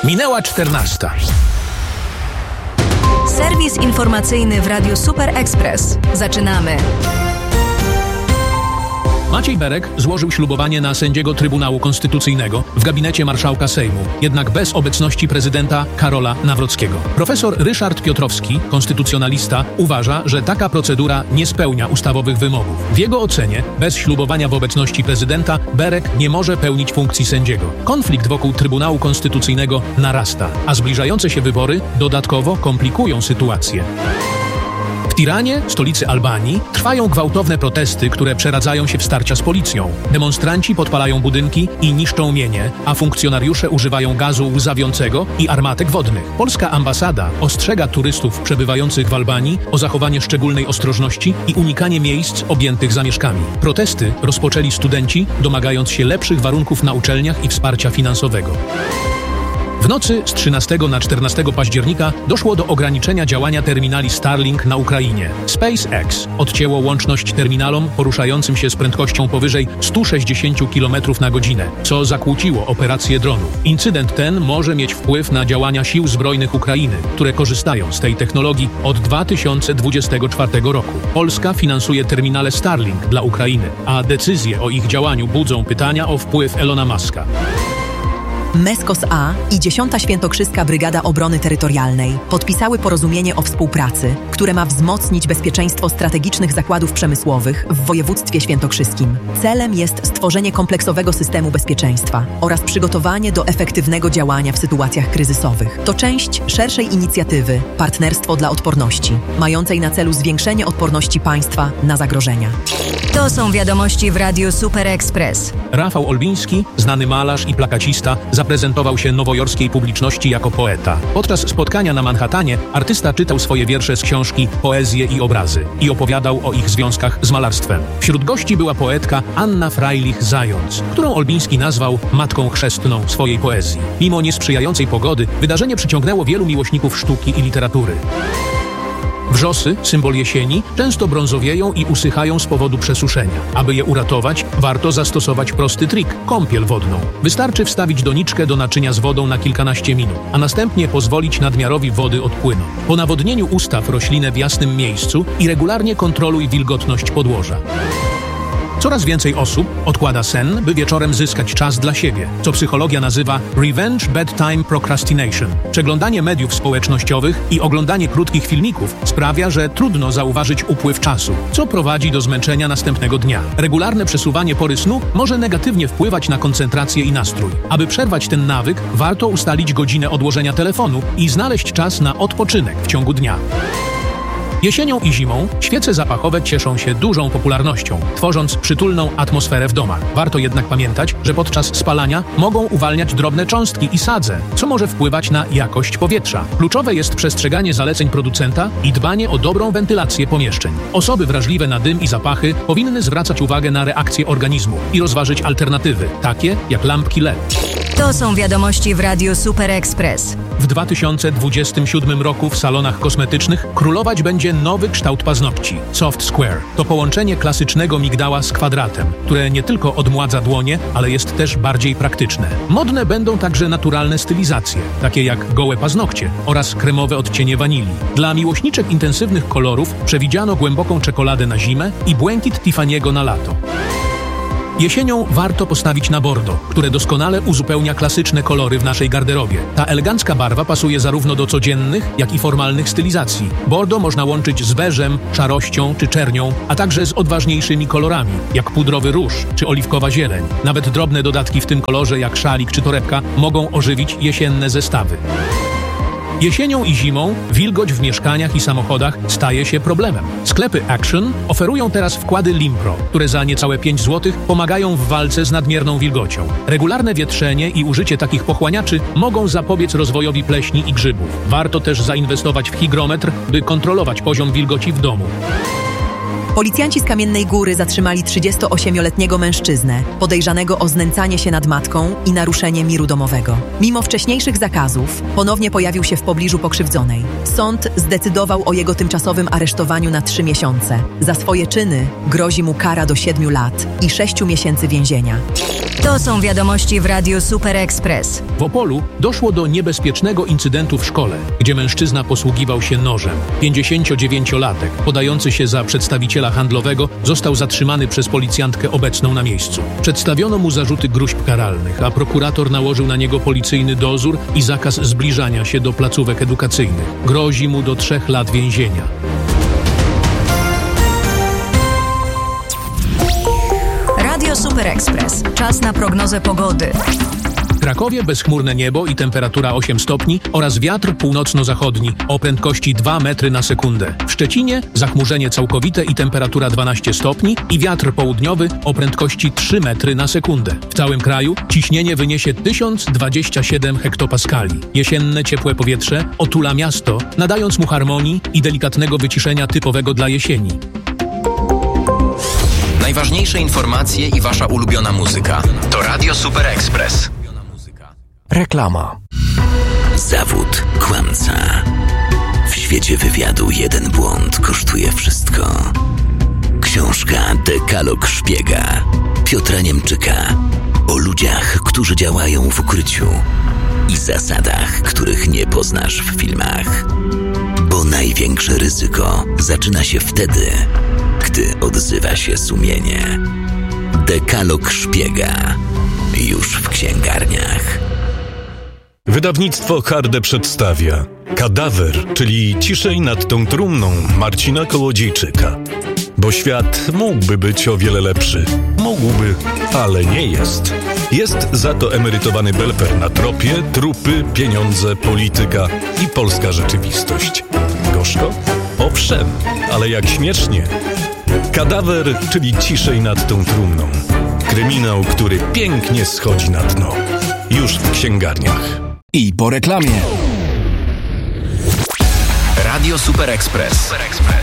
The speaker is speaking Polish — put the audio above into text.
Minęła 14. Serwis informacyjny w Radiu Super Express. Zaczynamy. Maciej Berek złożył ślubowanie na sędziego Trybunału Konstytucyjnego w gabinecie marszałka Sejmu, jednak bez obecności prezydenta Karola Nawrockiego. Profesor Ryszard Piotrowski, konstytucjonalista, uważa, że taka procedura nie spełnia ustawowych wymogów. W jego ocenie, bez ślubowania w obecności prezydenta, Berek nie może pełnić funkcji sędziego. Konflikt wokół Trybunału Konstytucyjnego narasta, a zbliżające się wybory dodatkowo komplikują sytuację. W Tiranie, stolicy Albanii, trwają gwałtowne protesty, które przeradzają się w starcia z policją. Demonstranci podpalają budynki i niszczą mienie, a funkcjonariusze używają gazu łzawiącego i armatek wodnych. Polska ambasada ostrzega turystów przebywających w Albanii o zachowanie szczególnej ostrożności i unikanie miejsc objętych zamieszkami. Protesty rozpoczęli studenci, domagając się lepszych warunków na uczelniach i wsparcia finansowego. W nocy z 13 na 14 października doszło do ograniczenia działania terminali Starlink na Ukrainie. SpaceX odcięło łączność terminalom poruszającym się z prędkością powyżej 160 km na godzinę, co zakłóciło operację dronów. Incydent ten może mieć wpływ na działania sił zbrojnych Ukrainy, które korzystają z tej technologii od 2024 roku. Polska finansuje terminale Starlink dla Ukrainy, a decyzje o ich działaniu budzą pytania o wpływ Elona Muska. MESKOS A i 10. Świętokrzyska Brygada Obrony Terytorialnej podpisały porozumienie o współpracy, które ma wzmocnić bezpieczeństwo strategicznych zakładów przemysłowych w województwie świętokrzyskim. Celem jest stworzenie kompleksowego systemu bezpieczeństwa oraz przygotowanie do efektywnego działania w sytuacjach kryzysowych. To część szerszej inicjatywy Partnerstwo dla Odporności, mającej na celu zwiększenie odporności państwa na zagrożenia. To są wiadomości w Radiu Super Express. Rafał Olbiński, znany malarz i plakacista, zaprezentował się nowojorskiej publiczności jako poeta. Podczas spotkania na Manhattanie artysta czytał swoje wiersze z książki Poezje i obrazy i opowiadał o ich związkach z malarstwem. Wśród gości była poetka Anna Freilich-Zając, którą Olbiński nazwał matką chrzestną swojej poezji. Mimo niesprzyjającej pogody, wydarzenie przyciągnęło wielu miłośników sztuki i literatury. Wrzosy, symbol jesieni, często brązowieją i usychają z powodu przesuszenia. Aby je uratować, warto zastosować prosty trik – kąpiel wodną. Wystarczy wstawić doniczkę do naczynia z wodą na kilkanaście minut, a następnie pozwolić nadmiarowi wody odpłynąć. Po nawodnieniu ustaw roślinę w jasnym miejscu i regularnie kontroluj wilgotność podłoża. Coraz więcej osób odkłada sen, by wieczorem zyskać czas dla siebie, co psychologia nazywa Revenge Bedtime Procrastination. Przeglądanie mediów społecznościowych i oglądanie krótkich filmików sprawia, że trudno zauważyć upływ czasu, co prowadzi do zmęczenia następnego dnia. Regularne przesuwanie pory snu może negatywnie wpływać na koncentrację i nastrój. Aby przerwać ten nawyk, warto ustalić godzinę odłożenia telefonu i znaleźć czas na odpoczynek w ciągu dnia. Jesienią i zimą świece zapachowe cieszą się dużą popularnością, tworząc przytulną atmosferę w domach. Warto jednak pamiętać, że podczas spalania mogą uwalniać drobne cząstki i sadze, co może wpływać na jakość powietrza. Kluczowe jest przestrzeganie zaleceń producenta i dbanie o dobrą wentylację pomieszczeń. Osoby wrażliwe na dym i zapachy powinny zwracać uwagę na reakcję organizmu i rozważyć alternatywy, takie jak lampki LED. To są wiadomości w Radiu Super Express. W 2027 roku w salonach kosmetycznych królować będzie nowy kształt paznokci – Soft Square. To połączenie klasycznego migdała z kwadratem, które nie tylko odmładza dłonie, ale jest też bardziej praktyczne. Modne będą także naturalne stylizacje, takie jak gołe paznokcie oraz kremowe odcienie wanilii. Dla miłośniczek intensywnych kolorów przewidziano głęboką czekoladę na zimę i błękit Tiffany'ego na lato. Jesienią warto postawić na bordo, które doskonale uzupełnia klasyczne kolory w naszej garderobie. Ta elegancka barwa pasuje zarówno do codziennych, jak i formalnych stylizacji. Bordo można łączyć z beżem, szarością czy czernią, a także z odważniejszymi kolorami, jak pudrowy róż czy oliwkowa zieleń. Nawet drobne dodatki w tym kolorze, jak szalik czy torebka, mogą ożywić jesienne zestawy. Jesienią i zimą wilgoć w mieszkaniach i samochodach staje się problemem. Sklepy Action oferują teraz wkłady Limpro, które za niecałe 5 zł pomagają w walce z nadmierną wilgocią. Regularne wietrzenie i użycie takich pochłaniaczy mogą zapobiec rozwojowi pleśni i grzybów. Warto też zainwestować w hygrometr, by kontrolować poziom wilgoci w domu. Policjanci z Kamiennej Góry zatrzymali 38-letniego mężczyznę, podejrzanego o znęcanie się nad matką i naruszenie miru domowego. Mimo wcześniejszych zakazów, ponownie pojawił się w pobliżu pokrzywdzonej. Sąd zdecydował o jego tymczasowym aresztowaniu na 3 miesiące. Za swoje czyny grozi mu kara do 7 lat i 6 miesięcy więzienia. To są wiadomości w Radiu Super Express. W Opolu doszło do niebezpiecznego incydentu w szkole, gdzie mężczyzna posługiwał się nożem. 59-latek, podający się za przedstawiciela handlowego, został zatrzymany przez policjantkę obecną na miejscu. Przedstawiono mu zarzuty gróźb karalnych, a prokurator nałożył na niego policyjny dozór i zakaz zbliżania się do placówek edukacyjnych. Grozi mu do 3 lat więzienia. Radio Super Express. Czas na prognozę pogody. W Krakowie bezchmurne niebo i temperatura 8 stopni oraz wiatr północno-zachodni o prędkości 2 metry na sekundę. W Szczecinie zachmurzenie całkowite i temperatura 12 stopni i wiatr południowy o prędkości 3 metry na sekundę. W całym kraju ciśnienie wyniesie 1027 hektopaskali. Jesienne ciepłe powietrze otula miasto, nadając mu harmonii i delikatnego wyciszenia typowego dla jesieni. Najważniejsze informacje i wasza ulubiona muzyka to Radio Super Express. Reklama. Zawód kłamca. W świecie wywiadu jeden błąd kosztuje wszystko. Książka Dekalog Szpiega Piotra Niemczyka o ludziach, którzy działają w ukryciu i zasadach, których nie poznasz w filmach. Bo największe ryzyko zaczyna się wtedy, gdy odzywa się sumienie. Dekalog Szpiega już w księgarniach. Wydawnictwo Harde przedstawia Kadawer, czyli Ciszej nad tą trumną Marcina Kołodziejczyka. Bo świat mógłby być o wiele lepszy. Mógłby, ale nie jest. Jest za to emerytowany belfer na tropie, trupy, pieniądze, polityka i polska rzeczywistość. Gorzko? Owszem, ale jak śmiesznie. Kadawer, czyli Ciszej nad tą trumną. Kryminał, który pięknie schodzi na dno. Już w księgarniach. I po reklamie. Radio Super Express.